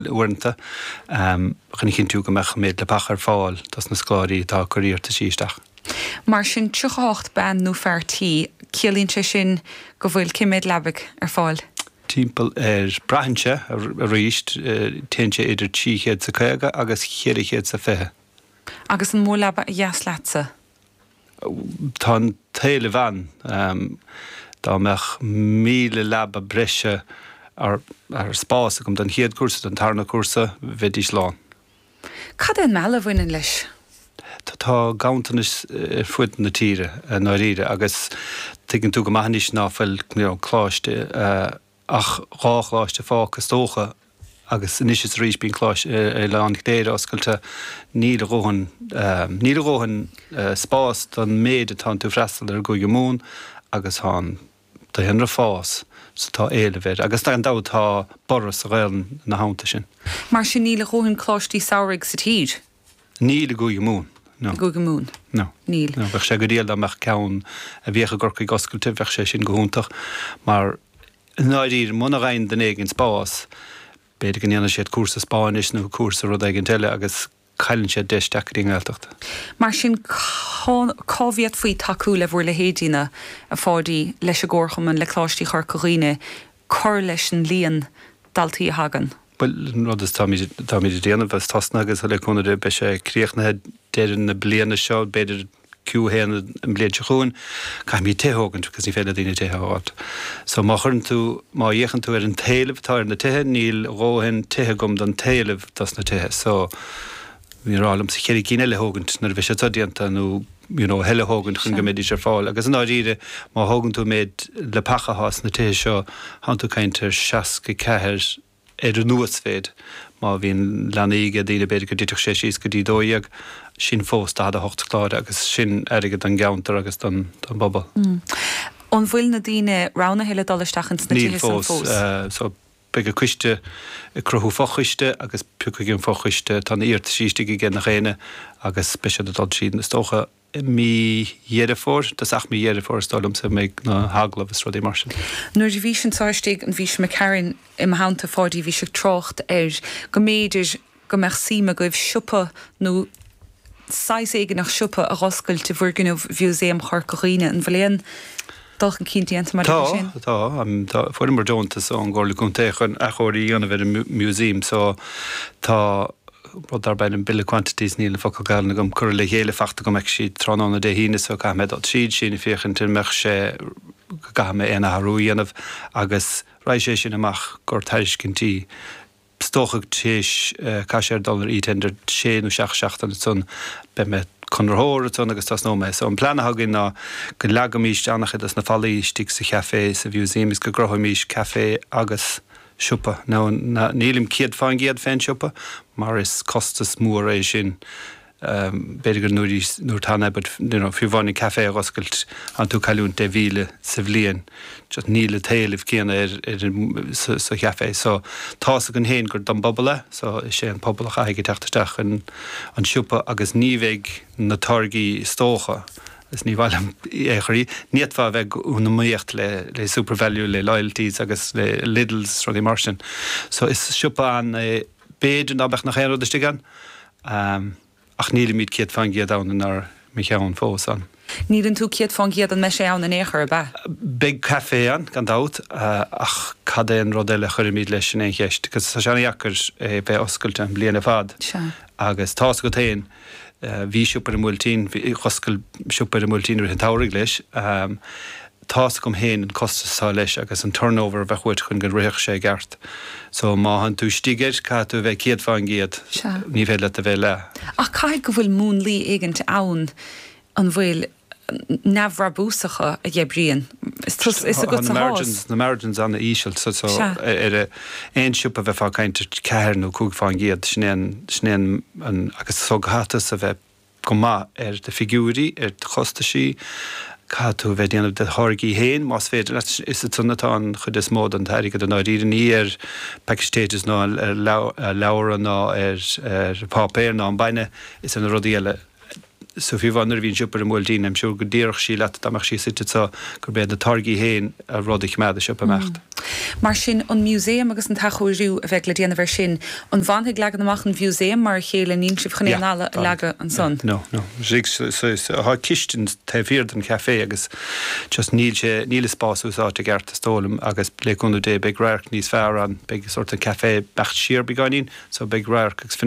uanta chun cinn tú go meach méid le pachar fáil tas na scláirí tá choíirta síisteach. Mar sin tuchacht ben nó feartí cialín sé sin go bhfuil cimméid lebeg fáil. Timppel brahanse a ríist tése idir tíchéad sa chuige agus chéirichéad sa fethe. Agus an mó leba a dheas letse? Tá téile bhain dá meach 1000 leba breise ar spása gom den chéad cuasa an tarna cuasa bheitís lán. Cad é meile bhainn leis? Tá gaantanas fuitan na tíre ná riire agus tuigeann tú go maithníos náfuil chláiste ach ráchláiste fáchas tócha agus inis is rís bín chláis leán déad oscailte níl róhan spás don méad atá tú freistal ar go mún agus há tá henra fás sa tá éilehir agus tá an dátá boras a réiln na hánta sin. Mar sin níl róhann chláistí saoraigh sa tír? Níl go mún. No. Go mún? No. Níl? No, bheith sé go díal meach ceann a bhíocha gorcaí oscailte bheith sé sin go húntaach mar náirír muna rain den éigen spás beidir gan dhéanana siad cuasa Spáinis nó cuasa rud éigen teile agus cailann siad deisteach ringealteachta. Mar sin cábhiad faoi taú le bhfuair le héadína a fádaí leis a ggóchaman le chláistí charcaghine chur leis an líon daltaí a hagan. Well, rud is tá míidir déanamh tasna agus le chuna be sé críochnathe déidir na bliana seo beidir ciúhéanna an bliad se chuin cai mí téthógant agus ní féile daoine téthaáit. So má churn tú má dhéchan tú ar an taobh tá ar na tithe níl róhann tithe gom don taobh tas na tithe. So bhírálam sa chéir cíine le hógant nar bheith sé tadianta nó heile hógant chun go méidir ar fáil. Agus an áíre má hógann tú méid le pachahás na tithe seo han tú caintear 60 ceithir ar nuas féid má bhíon lenaige díle beidir go dtiteach sé síos go dtí dóíag sin fós a 8 chláir agus sin airigad an gaantar agus don bobbal. An bhfuil na daoine rána heile dolisteach an níl fós. So be go cuiste cruthú fochuiste agus pucagin fochuiste tá íirt síiste i gin nach chéine agus speisiad a dul siad na stócha mí dhéireór, das 8 mí dhéireór stálum sa méid na haglah is rudí mar sin. Nuair bhí sin sáistigh an bhí me ceann im hánta fádaí bhí se trocht go méidir go meach síma goibh siúpa nó 6 éige nach siúpa a roscailte bhuiir gnneamh bhiúséim charcaghine an bhléon dulchan cinntíanta mar sin. Tá fuidir mar dóntas an gála chuntéchan a chóirí anna bheit an muséim, so tá rud arbeid an bille quantities níl focail galna gom cur le chéile fachta go meach siad trónána de híine so gaithméid at siad sin féchan til meach sé gaithme éana harúíanamh agus raid sé sin amach gur tairiscintí stóchaigh téis caiisiar dollar ítender sé nó seachtain son be me conrthóir son agus tas nóméis. So an plana hagin ná go legamíist annachid as na fallíistí sa cheafé sa bhiúséim is go grothimíis café agus siúpa. Nílim ciad fáin giad féin siúpa, mar is costas mór é sin beidir gur nuair tána fiúháinnig café a oscailt an tú caiún de bhíle sa bhliain just níle taobh céanna sa cheafé. So tá a an héin gur don bobbala, so is sé an pobl a chaige teachtasteach an siúpa agus níbhéh na targaí stócha. Is ní bhhailm écharí, níiad bheith bheith úna míocht le supervalue, le loyalties agus le Lidls rudí mar sin. So is siúpa an béidir nábeh nach chéan rudiste gan, ach níl míad ciad fan giad an ar mi cheann fós an. Níl tú ciad fan giad an me sé an éair ba? Big café an gan dát, ach cad é an rodile chuir míad leis sin écheist, cos sa seanna iachar be oscailte an bliana fad. Agus tá go taon hí siúpar an múltín, choscail siúpar an múltín ar an táirigh leis, tá gom héin an costasá leis agus an turnover bheith chuid chun go réoch sé gceart. So má an tú stígeir cá tú bheith ciad fáin giad ní bheith le a bheith le. Ach caiid go bhfuil mún lí éigent ann an bhfuil nefhra búsacha a dhéibríon. Is a go na margins an ísilt so ar ein siúpa bheith fá caiintear ceir nó cúg fáin giad snéan agus sóghatas a bheith go má ar de figúrí ar chostaí Catú bheith déanamh de thorgaí héin, más féidir is it tunnatá chud is mód an tairigh an áiríre ní ar packstages ná leabhar ná ar pápéir ná an baine is an rudí eile. So fi bhanar bhín siúpar an múltín, am siúr go ddíoch sí leat amach sí site gur bead na targaí héin a rudaigh mead a siúpa mecht. Mar sin an muséum agus an tachoú a bheith le déanamh sin an bhanig legan amach an muséum mar chéile nín sib chanéála lega an son. No. Ha kichten tefir den café agus just níle spásúsá te gert stólum agus lékunú dé beg rairk níos fear an beg sort of café becht siir begainin, so beg rairk